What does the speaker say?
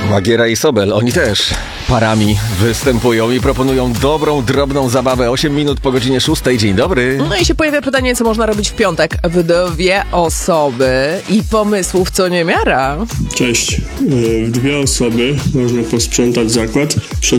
Magiera i Sobel, oni też parami występują i proponują dobrą, drobną zabawę. 8 minut po godzinie 6. Dzień dobry. No i się pojawia pytanie, co można robić w piątek w 2 osoby i pomysłów co niemiara. Cześć. W 2 osoby można posprzątać zakład,